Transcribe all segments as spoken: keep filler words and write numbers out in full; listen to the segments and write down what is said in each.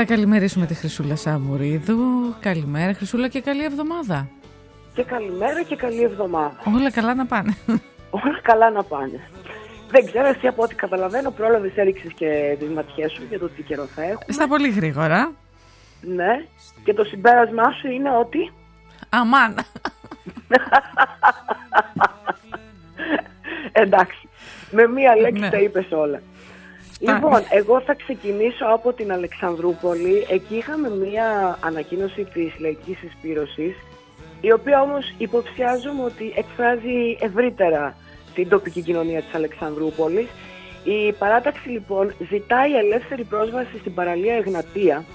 Θα καλημερίσουμε τη Χρυσούλα Σαμουρίδου. Καλημέρα Χρυσούλα και καλή εβδομάδα. Και καλημέρα και καλή εβδομάδα. Όλα καλά να πάνε. Όλα καλά να πάνε. Δεν ξέρω, εσύ από ό,τι καταλαβαίνω πρόλαβες, έριξες και τις ματιές σου για το τι καιρό θα έχουμε. Στα πολύ γρήγορα. Ναι, και το συμπέρασμά σου είναι ότι... Αμάν. Εντάξει, με μία λέξη ναι. τα είπες όλα. Λοιπόν, εγώ θα ξεκινήσω από την Αλεξανδρούπολη. Εκεί είχαμε μία ανακοίνωση της Λαϊκής Συσπήρωσης, η οποία όμως υποψιάζομαι ότι εκφράζει ευρύτερα την τοπική κοινωνία της Αλεξανδρούπολης. Η παράταξη λοιπόν ζητάει ελεύθερη πρόσβαση στην παραλία Εγνατία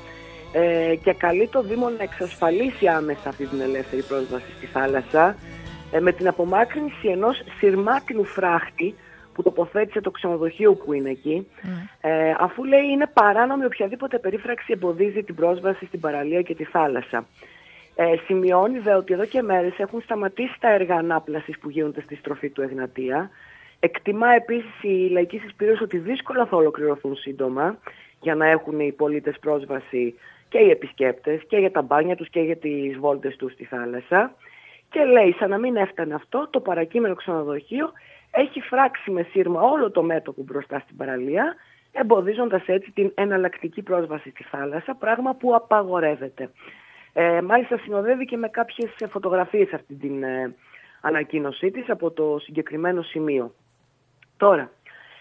ε, και καλεί το Δήμο να εξασφαλίσει άμεσα αυτή την ελεύθερη πρόσβαση στη θάλασσα ε, με την απομάκρυνση ενός σειρμάτινου φράχτη που τοποθέτησε το ξενοδοχείο που είναι εκεί, mm. ε, αφού λέει είναι παράνομη οποιαδήποτε περίφραξη εμποδίζει την πρόσβαση στην παραλία και τη θάλασσα. Ε, σημειώνει δε ότι εδώ και μέρες έχουν σταματήσει τα έργα ανάπλασης που γίνονται στη στροφή του Εγνατία. Εκτιμά επίσης η Λαϊκή Συσπήρωση ότι δύσκολα θα ολοκληρωθούν σύντομα για να έχουν οι πολίτες πρόσβαση και οι επισκέπτες και για τα μπάνια τους και για τις βόλτες τους στη θάλασσα. Και λέει, σαν να μην έφτανε αυτό, το παρακείμενο ξενοδοχείο έχει φράξει με σύρμα όλο το μέτωπο μπροστά στην παραλία, εμποδίζοντας έτσι την εναλλακτική πρόσβαση στη θάλασσα, πράγμα που απαγορεύεται. Ε, μάλιστα συνοδεύει και με κάποιες φωτογραφίες αυτή την ε, ανακοίνωσή της από το συγκεκριμένο σημείο. Τώρα,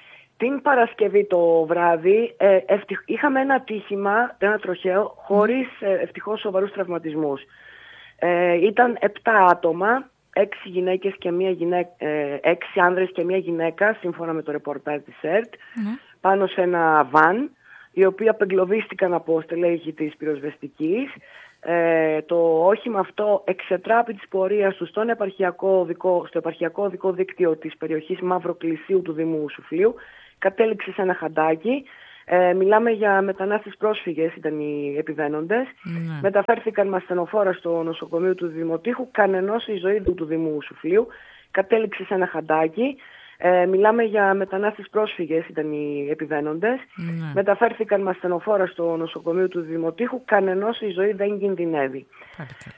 την Παρασκευή το βράδυ ε, ευτυχ... είχαμε ένα ατύχημα, ένα τροχαίο, χωρίς ε, ευτυχώς σοβαρούς τραυματισμούς. Ε, ήταν επτά άτομα, έξι γυναίκες και μία γυναίκα, ε, έξι άνδρες και μία γυναίκα, σύμφωνα με το ρεπορτάζ της ΕΡΤ, mm. πάνω σε ένα βαν, οι οποίοι απεγκλωβίστηκαν από στελέχη της πυροσβεστικής. Ε, το όχημα αυτό εξετράπη της πορείας του στον επαρχιακό οδικό, στο επαρχιακό οδικό δίκτυο της περιοχής Μαυροκλησίου του Δήμου Σουφλίου, κατέληξε σε ένα χαντάκι. Ε, μιλάμε για μετανάστες πρόσφυγες, ήταν οι επιβαίνοντες. Mm. Μεταφέρθηκαν με ασθενοφόρα στο νοσοκομείο του Δημοτήχου, κανενός η ζωή του Δήμου Σουφλίου, κατέληξε σε ένα χαντάκι. Ε, μιλάμε για μετανάστες πρόσφυγες, ήταν οι επιβαίνοντες. Mm. Μεταφέρθηκαν με ασθενοφόρα στο νοσοκομείο του Δημοτήχου, κανενός η ζωή δεν κινδυνεύει.